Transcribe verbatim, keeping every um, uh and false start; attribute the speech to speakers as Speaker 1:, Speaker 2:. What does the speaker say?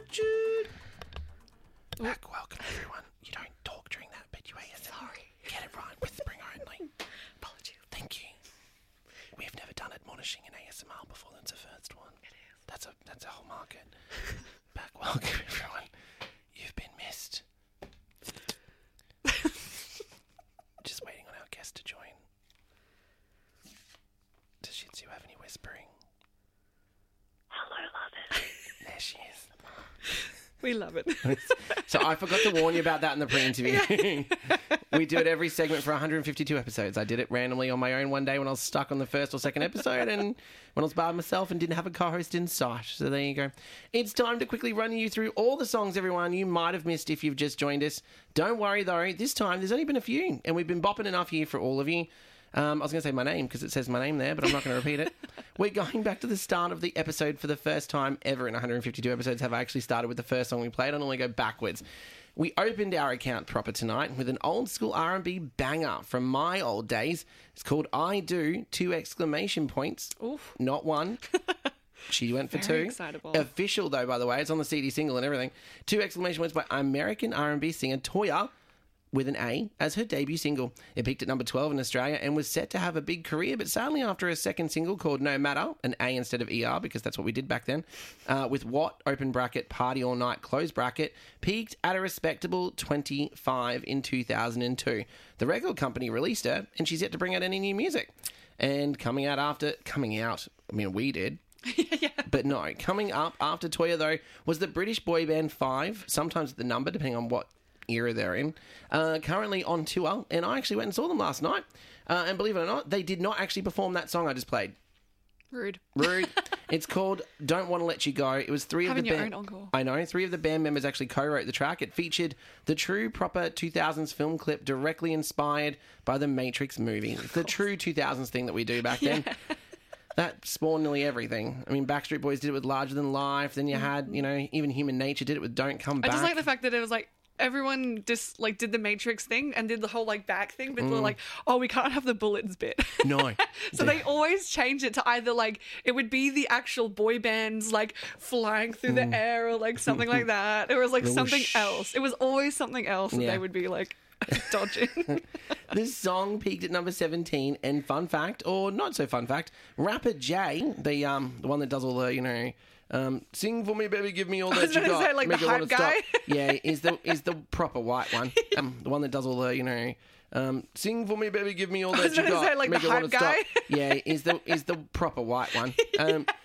Speaker 1: Jude. Back, welcome everyone. You don't talk during that, but you A S M R. Sorry. Get it right, whispering only. Apologies. Thank you. We've never done admonishing in A S M R before. That's the first one. It is. That's a that's a whole market. Back, welcome everyone. You've been missed. Just waiting on our guest to join. Does Shinsu have any whispering? Hello, love it. There she is.
Speaker 2: We love it.
Speaker 1: So I forgot to warn you about that in the pre-interview. We do it every segment for one hundred fifty-two episodes. I did it randomly on my own one day when I was stuck on the first or second episode and when I was by myself and didn't have a co-host in sight. So there you go. It's time to quickly run you through all the songs, everyone, you might have missed if you've just joined us. Don't worry, though. This time, there's only been a few, and we've been bopping enough here for all of you. Um, I was going to say my name because it says my name there, but I'm not going to repeat it. We're going back to the start of the episode for the first time ever in one hundred fifty-two episodes have I actually started with the first song we played. I normally go backwards. We opened our account proper tonight with an old school R and B banger from my old days. It's called I Do, two exclamation points.
Speaker 2: Oof.
Speaker 1: Not one. She went for
Speaker 2: Very
Speaker 1: two.
Speaker 2: Excitable.
Speaker 1: Official, though, by the way. It's on the C D single and everything. Two exclamation points by American R and B singer Toya, with an A, as her debut single. It peaked at number twelve in Australia and was set to have a big career, but sadly after a second single called No Matter, an A instead of E R, because that's what we did back then, uh, with What, open bracket, Party All Night, close bracket, peaked at a respectable twenty-five in two thousand two. The record company released her, and she's yet to bring out any new music. And coming out after... Coming out... I mean, we did.
Speaker 2: Yeah.
Speaker 1: But no, coming up after Toya, though, was the British boy band Five, sometimes the number, depending on what era they're in, uh, currently on tour, and I actually went and saw them last night, uh, and believe it or not, they did not actually perform that song I just played.
Speaker 2: Rude.
Speaker 1: Rude. It's called Don't Want to Let You Go. It was three
Speaker 2: Having
Speaker 1: of the
Speaker 2: your
Speaker 1: band...
Speaker 2: own encore.
Speaker 1: I know. Three of the band members actually co-wrote the track. It featured the true, proper two thousands film clip directly inspired by the Matrix movie. It's the true two thousands thing that we do back then. Yeah. That spawned nearly everything. I mean, Backstreet Boys did it with Larger Than Life. Then you had, you know, even Human Nature did it with Don't Come Back.
Speaker 2: I just like the fact that it was like, everyone just like did the Matrix thing and did the whole like back thing, but mm. they're like, oh, we can't have the bullets bit.
Speaker 1: No.
Speaker 2: So they always change it to either like it would be the actual boy bands like flying through mm. the air or like something like that. It was like something else. It was always something else that yeah. they would be like dodging.
Speaker 1: This song peaked at number seventeen, and fun fact, or not so fun fact, rapper Jay, the um the one that does all the, you know, Um, sing for me, baby, give me all that you got.
Speaker 2: Say, like,
Speaker 1: Make
Speaker 2: the
Speaker 1: it
Speaker 2: hype
Speaker 1: wanna
Speaker 2: guy?
Speaker 1: Stop. Yeah, is the is the proper white one. Um, the one that does all the, you know, um, sing for me, baby, give me all that you got.
Speaker 2: Say, like,
Speaker 1: Make
Speaker 2: the
Speaker 1: it
Speaker 2: hype
Speaker 1: wanna
Speaker 2: guy?
Speaker 1: Stop. Yeah, is the is the proper white one. Um,